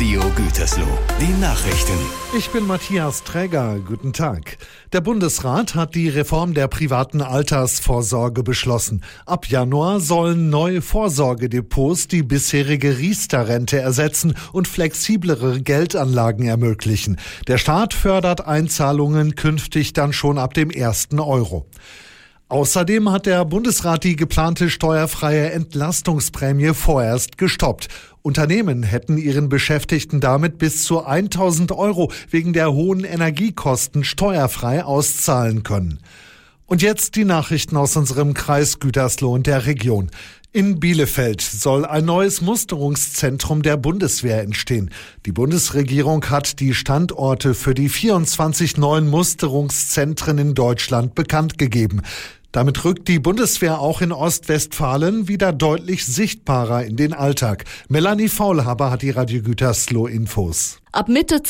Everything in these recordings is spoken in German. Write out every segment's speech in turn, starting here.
Radio Gütersloh. Die Nachrichten. Ich bin Matthias Träger. Guten Tag. Der Bundesrat hat die Reform der privaten Altersvorsorge beschlossen. Ab Januar sollen neue Vorsorgedepots die bisherige Riester-Rente ersetzen und flexiblere Geldanlagen ermöglichen. Der Staat fördert Einzahlungen künftig dann schon ab dem ersten Euro. Außerdem hat der Bundesrat die geplante steuerfreie Entlastungsprämie vorerst gestoppt. Unternehmen hätten ihren Beschäftigten damit bis zu 1.000 Euro wegen der hohen Energiekosten steuerfrei auszahlen können. Und jetzt die Nachrichten aus unserem Kreis Gütersloh und der Region. In Bielefeld soll ein neues Musterungszentrum der Bundeswehr entstehen. Die Bundesregierung hat die Standorte für die 24 neuen Musterungszentren in Deutschland bekannt gegeben. Damit rückt die Bundeswehr auch in Ostwestfalen wieder deutlich sichtbarer in den Alltag. Melanie Faulhaber hat die Radio Gütersloh Infos. Ab Mitte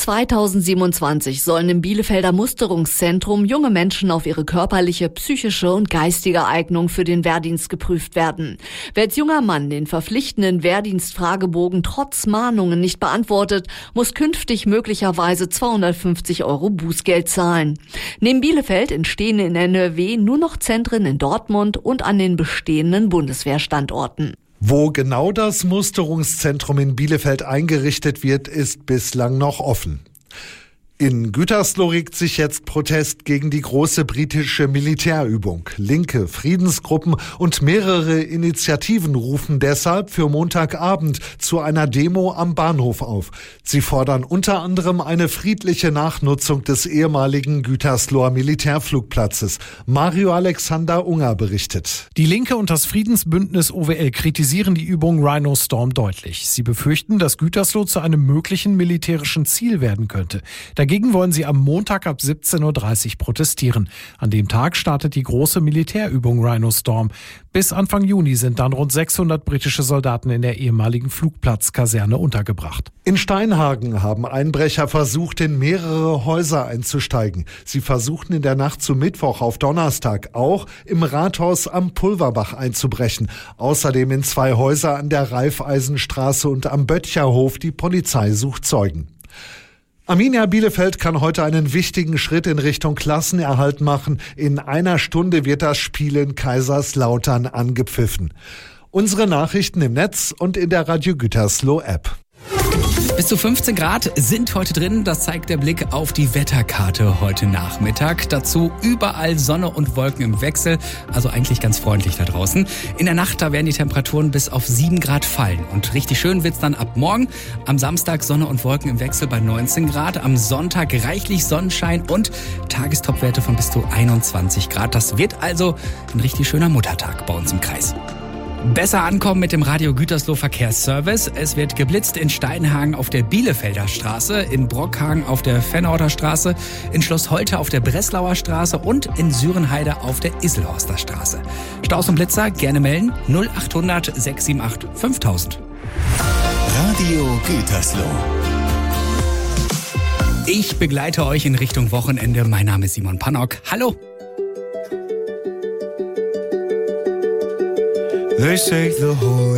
2027 sollen im Bielefelder Musterungszentrum junge Menschen auf ihre körperliche, psychische und geistige Eignung für den Wehrdienst geprüft werden. Wer als junger Mann den verpflichtenden Wehrdienstfragebogen trotz Mahnungen nicht beantwortet, muss künftig möglicherweise 250 Euro Bußgeld zahlen. Neben Bielefeld entstehen in NRW nur noch Zentren in Dortmund und an den bestehenden Bundeswehrstandorten. Wo genau das Musterungszentrum in Bielefeld eingerichtet wird, ist bislang noch offen. In Gütersloh regt sich jetzt Protest gegen die große britische Militärübung. Linke, Friedensgruppen und mehrere Initiativen rufen deshalb für Montagabend zu einer Demo am Bahnhof auf. Sie fordern unter anderem eine friedliche Nachnutzung des ehemaligen Gütersloher Militärflugplatzes. Mario Alexander Unger berichtet. Die Linke und das Friedensbündnis OWL kritisieren die Übung Rhino Storm deutlich. Sie befürchten, dass Gütersloh zu einem möglichen militärischen Ziel werden könnte. Dagegen wollen sie am Montag ab 17.30 Uhr protestieren. An dem Tag startet die große Militärübung Rhino Storm. Bis Anfang Juni sind dann rund 600 britische Soldaten in der ehemaligen Flugplatzkaserne untergebracht. In Steinhagen haben Einbrecher versucht, in mehrere Häuser einzusteigen. Sie versuchten in der Nacht zu Mittwoch auf Donnerstag auch im Rathaus am Pulverbach einzubrechen. Außerdem in 2 Häuser an der Raiffeisenstraße und am Böttcherhof. Die Polizei sucht Zeugen. Arminia Bielefeld kann heute einen wichtigen Schritt in Richtung Klassenerhalt machen. In einer Stunde wird das Spiel in Kaiserslautern angepfiffen. Unsere Nachrichten im Netz und in der Radio Gütersloh App. Bis zu 15 Grad sind heute drin. Das zeigt der Blick auf die Wetterkarte heute Nachmittag. Dazu überall Sonne und Wolken im Wechsel. Also eigentlich ganz freundlich da draußen. In der Nacht, da werden die Temperaturen bis auf 7 Grad fallen. Und richtig schön wird's dann ab morgen. Am Samstag Sonne und Wolken im Wechsel bei 19 Grad. Am Sonntag reichlich Sonnenschein und Tagestopwerte von bis zu 21 Grad. Das wird also ein richtig schöner Muttertag bei uns im Kreis. Besser ankommen mit dem Radio Gütersloh Verkehrsservice. Es wird geblitzt in Steinhagen auf der Bielefelder Straße, in Brockhagen auf der Fennorter Straße, in Schloss Holte auf der Breslauer Straße und in Sürenheide auf der Isselhorster Straße. Staus und Blitzer gerne melden 0800 678 5000. Radio Gütersloh. Ich begleite euch in Richtung Wochenende. Mein Name ist Simon Pannock. Hallo! They say the whole